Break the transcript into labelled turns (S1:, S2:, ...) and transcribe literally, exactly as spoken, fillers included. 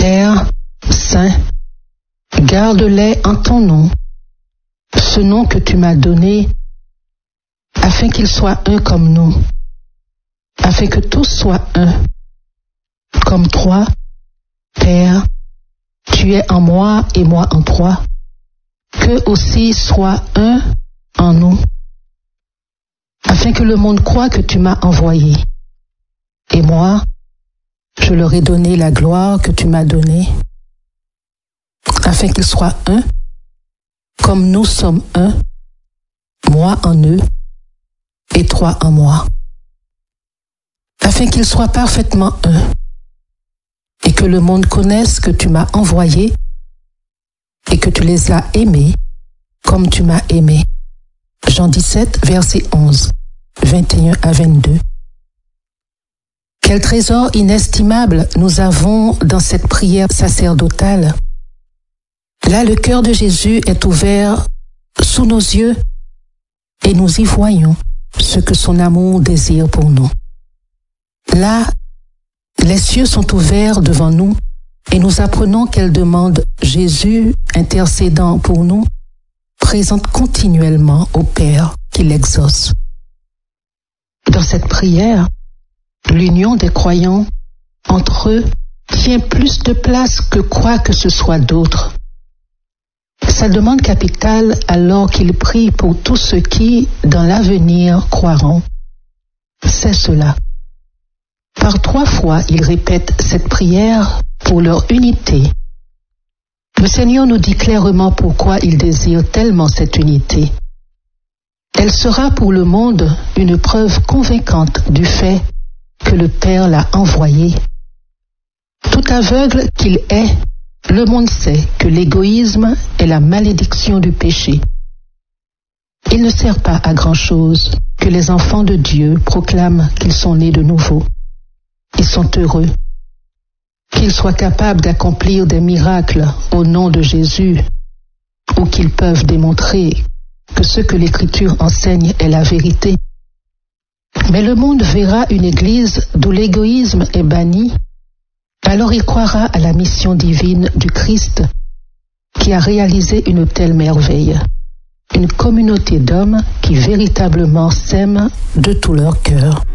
S1: Père saint, garde-les en ton nom, ce nom que tu m'as donné, afin qu'ils soient un comme nous, afin que tous soient un, comme toi, Père, tu es en moi et moi en toi, qu'eux aussi soient un en nous, afin que le monde croie que tu m'as envoyé. Et moi, je leur ai donné la gloire que tu m'as donnée, afin qu'ils soient un, comme nous sommes un, moi en eux et toi en moi, afin qu'ils soient parfaitement un, et que le monde connaisse que tu m'as envoyé et que tu les as aimés comme tu m'as aimé. Jean dix-sept, verset onze, vingt et un à vingt-deux. Quel trésor inestimable nous avons dans cette prière sacerdotale. Là, le cœur de Jésus est ouvert sous nos yeux et nous y voyons ce que son amour désire pour nous. Là, les cieux sont ouverts devant nous et nous apprenons qu'elle demande Jésus, intercédant pour nous, présente continuellement au Père qui l'exauce. Dans cette prière, l'union des croyants entre eux tient plus de place que quoi que ce soit d'autre. Sa demande capitale alors qu'il prie pour tous ceux qui, dans l'avenir, croiront, c'est cela. Par trois fois, il répète cette prière pour leur unité. Le Seigneur nous dit clairement pourquoi il désire tellement cette unité. Elle sera pour le monde une preuve convaincante du fait que le Père l'a envoyé. Tout aveugle qu'il est, le monde sait que l'égoïsme est la malédiction du péché. Il ne sert pas à grand-chose que les enfants de Dieu proclament qu'ils sont nés de nouveau. Ils sont heureux. Qu'ils soient capables d'accomplir des miracles au nom de Jésus, ou qu'ils peuvent démontrer que ce que l'Écriture enseigne est la vérité. Mais le monde verra une église d'où l'égoïsme est banni, alors il croira à la mission divine du Christ qui a réalisé une telle merveille, une communauté d'hommes qui véritablement s'aiment de tout leur cœur.